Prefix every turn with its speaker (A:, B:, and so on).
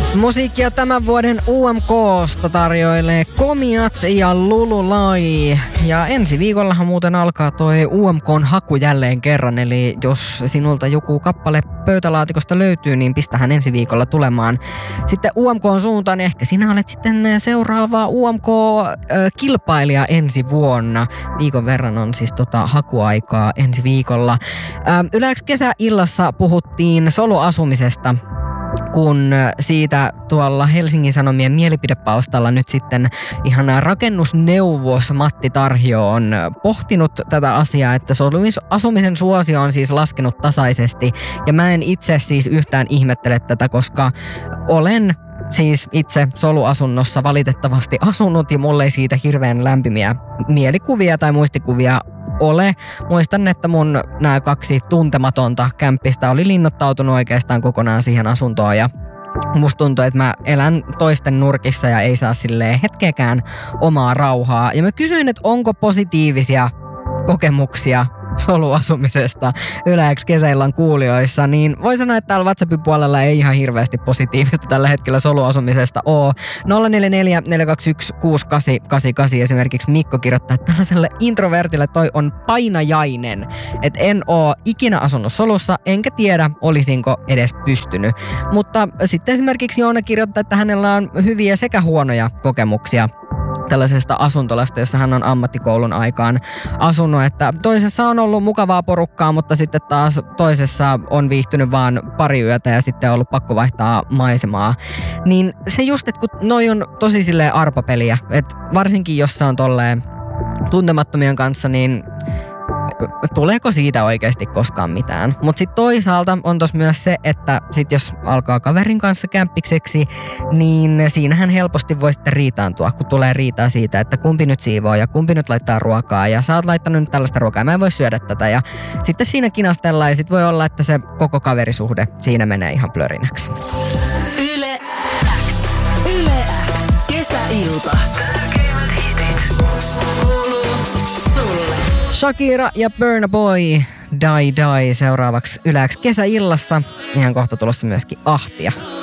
A: Musiikkia tämän vuoden UMK:sta tarjoilee Komiat ja Lululai. Ja ensi viikollahan muuten alkaa toi UMK:n haku jälleen kerran. Eli jos sinulta joku kappale pöytälaatikosta löytyy, niin pistähän ensi viikolla tulemaan sitten UMK:n suuntaan. Niin ehkä sinä olet sitten seuraava UMK-kilpailija ensi vuonna. Viikon verran on siis hakuaikaa ensi viikolla. Yleensä kesäillassa puhuttiin soloasumisesta, kun siitä tuolla Helsingin Sanomien mielipidepalstalla nyt sitten ihan rakennusneuvos Matti Tarhio on pohtinut tätä asiaa, että asumisen suosio on siis laskenut tasaisesti. Ja mä en itse siis yhtään ihmettele tätä, koska olen siis itse soluasunnossa valitettavasti asunut ja mulle ei siitä hirveän lämpimiä mielikuvia tai muistikuvia ole. Muistan, että mun nämä 2 tuntematonta kämppistä oli linnoittautunut oikeastaan kokonaan siihen asuntoon ja musta tuntuu, että mä elän toisten nurkissa ja ei saa silleen hetkeäkään omaa rauhaa. Ja mä kysyin, että onko positiivisia kokemuksia soluasumisesta yleensä kesäillan kuulijoissa, niin voi sanoa, että täällä WhatsAppin puolella ei ihan hirveästi positiivista tällä hetkellä soluasumisesta ole. 044 421 6888 esimerkiksi Mikko kirjoittaa, että tällaiselle introvertille toi on painajainen. Että en oo ikinä asunut solussa, enkä tiedä olisinko edes pystynyt. Mutta sitten esimerkiksi Joona kirjoittaa, että hänellä on hyviä sekä huonoja kokemuksia tällaisesta asuntolasta, jossa hän on ammattikoulun aikaan asunut, että toisessa on ollut mukavaa porukkaa, mutta sitten taas toisessa on viihtynyt vaan pari yötä ja sitten on ollut pakko vaihtaa maisemaa. Niin se just, että kun noi on tosi silleen arpapeliä, että varsinkin jos se on tolleen tuntemattomien kanssa, niin tuleeko siitä oikeasti koskaan mitään? Mutta sitten toisaalta on tos myös se, että sit jos alkaa kaverin kanssa kämppikseksi, niin siinähän helposti voi sitten riitaantua, kun tulee riitaa siitä, että kumpi nyt siivoo ja kumpi nyt laittaa ruokaa ja sä oot laittanut nyt tällaista ruokaa, mä en voi syödä tätä ja sitten siinä kinastellaan ja sit voi olla, että se koko kaverisuhde siinä menee ihan plörinäksi.
B: Yle X. Yle X. Kesäilta.
A: Shakira ja Burna Boy, Die Die seuraavaksi Yle X kesäillassa. Ihan kohta tulossa myöskin Ahtia.